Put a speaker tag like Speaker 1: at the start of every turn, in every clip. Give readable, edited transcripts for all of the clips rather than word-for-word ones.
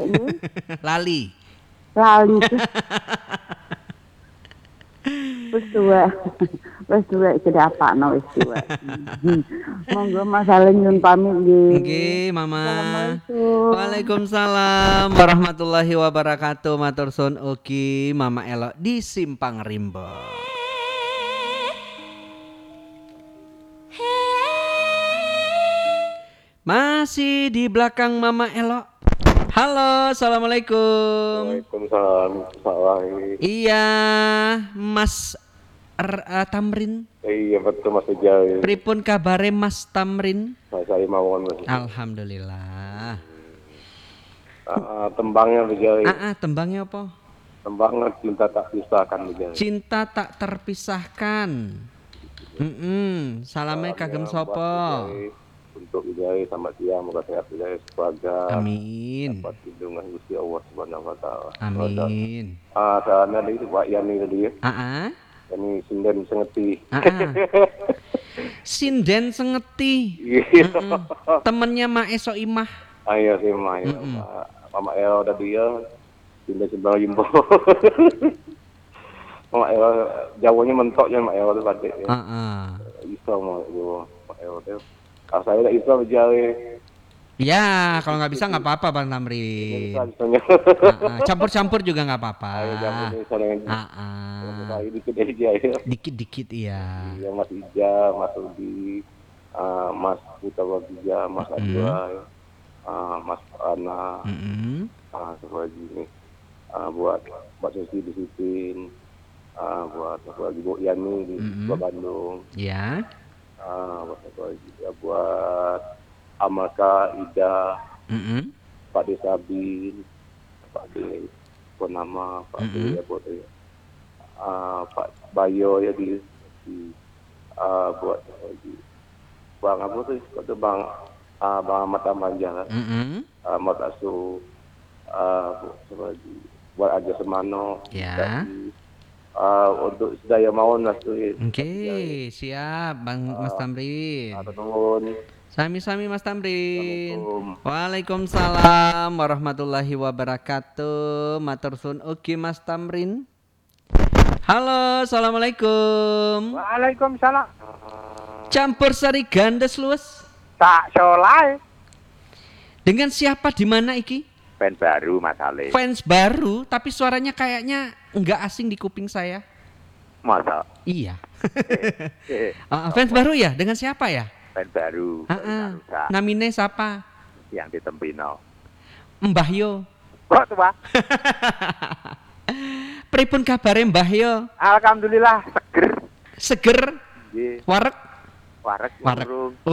Speaker 1: ini.
Speaker 2: Lali.
Speaker 1: Lali. Wis tuwa. Wis tuwa iki apakno wis tuwa. Monggo Mas Ale nyuwun pamit nggih.
Speaker 2: Nggih, Mama.
Speaker 1: Assalamualaikum.
Speaker 2: Waalaikumsalam warahmatullahi wabarakatuh. Matur suwun ugi Mama Elo di Simpang Rimbo. Masih di belakang Mama Elo. Halo, assalamualaikum.
Speaker 3: Waalaikumsalam.
Speaker 2: Iya, Mas Tamrin.
Speaker 3: Iya betul Mas Ujal.
Speaker 2: Pripun kabare Mas Tamrin?
Speaker 3: Saya mawon Mas.
Speaker 2: Alhamdulillah.
Speaker 3: Tembangnya Ujal.
Speaker 2: Tembangnya apa?
Speaker 3: Tembangnya cinta tak pisahkan Ujal.
Speaker 2: Cinta tak terpisahkan. Salamnya kagem sapa?
Speaker 3: Untuk Ujal sama dia moga sehat Ujal semoga.
Speaker 2: Amin.
Speaker 3: Dapat lindungan Gusti Allah Subhanahu wa taala.
Speaker 2: Amin.
Speaker 3: Sana itu Pak Yani tadi ya. Ini sinden sengeti.
Speaker 2: Sinden sengeti. Temennya Mae Soimah.
Speaker 3: Ayo sih Mama. Mama El tadi ya. Sinden sebelah jumbo. Mama El Jawanya mentoknya Mama El itu tadi. Islam Mama El itu. Kalau saya tidak Islam Jawa.
Speaker 2: Ya, kalau nggak bisa nggak apa-apa Bang Tamrin. Campur-campur juga nggak apa-apa. Dikit-dikit iya.
Speaker 3: Iya Mas Ija, Mas Udi, Mas Putra Wabija, Mas Adwa, Mas Ana, semua ini buat Susi disiplin, buat lagi Bu Yani di Bandung.
Speaker 2: Ya.
Speaker 3: Buat Amaka, Ida, Pak Desabin, Pak De Ponama, Pak De Pak Bayo ya di buat Bang apa tuh itu Bang Mata Manja, Mat Asu, buat Aja Semano,
Speaker 2: ya.
Speaker 3: untuk sedaya mawon Mas tuh.
Speaker 2: Oke, siap Bang Mas Tamrin. Sami-sami Mas Tamrin. Waalaikumsalam warahmatullahi wabarakatuh. Matur suwun ugi Mas Tamrin. Halo, assalamualaikum.
Speaker 4: Waalaikumsalam.
Speaker 2: Campur sari gandes luwes.
Speaker 4: Tak solai.
Speaker 2: Dengan siapa di mana iki?
Speaker 4: Fans baru Mas Ale.
Speaker 2: Fans baru, tapi suaranya kayaknya enggak asing di kuping saya.
Speaker 4: Masa?
Speaker 2: Iya. Fans baru ya? Dengan siapa ya?
Speaker 4: Fans baru.
Speaker 2: Namine siapa?
Speaker 4: Yang di Tempino.
Speaker 2: Mbah Yo.
Speaker 4: Kok tuh Pak?
Speaker 2: Pripun kabare Mbah Yo?
Speaker 4: Alhamdulillah seger.
Speaker 2: Seger? Wareg?
Speaker 4: Wareg.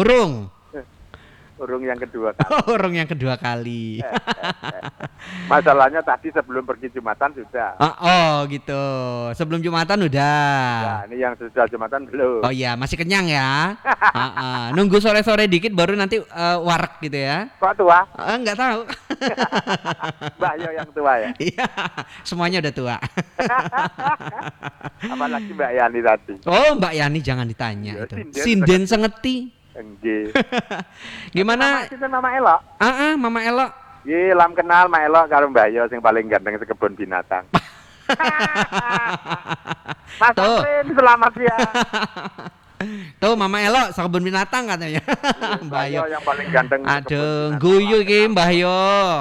Speaker 4: Urung yang kedua kali.
Speaker 2: Urung yang kedua kali.
Speaker 4: Masalahnya tadi sebelum pergi Jumatan sudah.
Speaker 2: Oh gitu. Sebelum Jumatan udah.
Speaker 4: Nah, ini yang sudah Jumatan belum.
Speaker 2: Oh iya, masih kenyang ya. Nunggu sore-sore dikit baru nanti wareg gitu ya.
Speaker 4: Kok tua?
Speaker 2: Enggak tahu.
Speaker 4: Mbak Yo yang tua ya?
Speaker 2: Iya, semuanya udah tua.
Speaker 4: Apalagi Mbak Yani tadi.
Speaker 2: Oh, Mbak Yani jangan ditanya itu. Sinden sengeti.
Speaker 4: Enggih.
Speaker 2: Gimana?
Speaker 4: Itu Mama Elo.
Speaker 2: Mama Elo.
Speaker 4: Iya, lam kenal Mama Elo karo Mbak Yo sing paling ganteng sekebun binatang. Mas Tamrin, selamat ya.
Speaker 2: Tuh Mama Elo sekebun binatang katanya.
Speaker 4: Mbak Yo yang paling ganteng.
Speaker 2: Aduh, guyu iki Mbah Yo.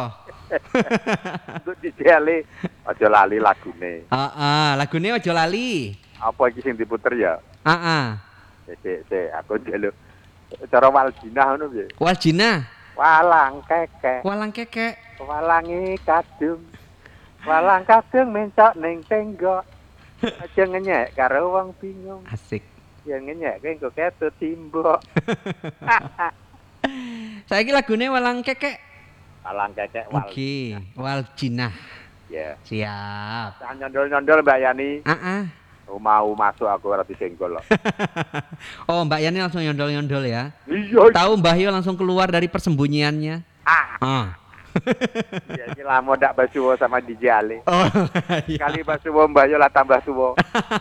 Speaker 4: Untuk dijeli aja lali lagune.
Speaker 2: Lagune aja lali.
Speaker 4: Apa iki sing diputer ya? Sik, aku njaluk. Cara waljinah ngono piye?
Speaker 2: Waljinah.
Speaker 4: Walang kekek. Walangi kadung. Walang kadung mencok ning tenggok. Aja ngenyek karo wong bingung.
Speaker 2: Asik.
Speaker 4: Ya ngenyek engko ketut timbok.
Speaker 2: Saiki lagune walang kekek.
Speaker 4: Walang kekek
Speaker 2: waljinah.
Speaker 4: Ya.
Speaker 2: Siap.
Speaker 4: Nyondol-nyondol Mbak Yani. Mau masuk aku ora disenggol kok.
Speaker 2: Oh, Mbak Yani langsung nyondol-nyondol ya.
Speaker 4: Iya.
Speaker 2: Tahu Mbah Yo langsung keluar dari persembunyiannya.
Speaker 4: Ya iki lamo ndak basuwo sama dijale.
Speaker 2: Oh. Iya.
Speaker 4: Kali basuwo Mbah Yo lah tambah suwo.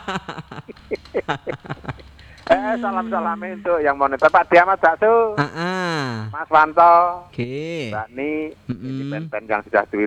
Speaker 4: Salam-salam untuk yang monitor Pak Diamat Bakso. Mas Wanto.
Speaker 2: Oke.
Speaker 4: Mbak Ni, ini band-band yang sudah